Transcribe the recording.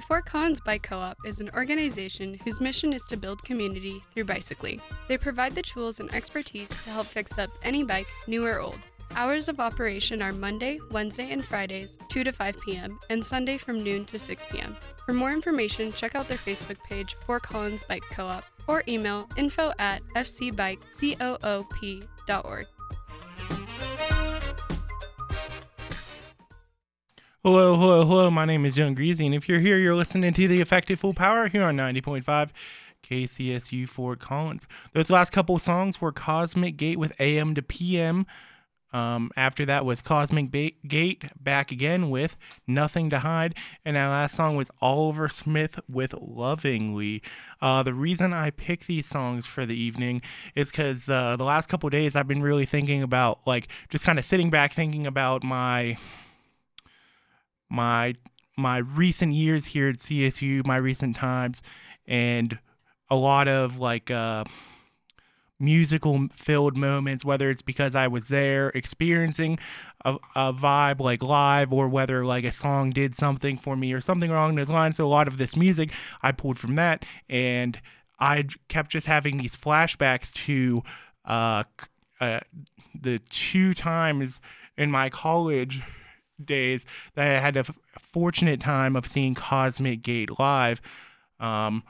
Fort Collins Bike Co-op is an organization whose mission is to build community through bicycling. They provide the tools and expertise to help fix up any bike, new or old. Hours of operation are Monday, Wednesday, and Fridays, 2 to 5 p.m., and Sunday from noon to 6 p.m. For more information, check out their Facebook page, Fort Collins Bike Co-op, or email info@fcbikecoop.org. Hello. My name is Young Greasy, and if you're here, you're listening to The Effective Full Power here on 90.5 KCSU Fort Collins. Those last couple songs were Cosmic Gate with AM to PM. After that was Cosmic Gate back again with Nothing to Hide. And that last song was Oliver Smith with Lovingly. The reason I picked these songs for the evening is because the last couple days I've been really thinking about, like, just kind of sitting back thinking about my recent years here at CSU, my recent times, and a lot of musical filled moments, whether it's because I was there experiencing a vibe like live, or whether like a song did something for me or something along those lines. So a lot of this music I pulled from that, and I kept just having these flashbacks to the 2 times in my college days that I had a fortunate time of seeing Cosmic Gate live.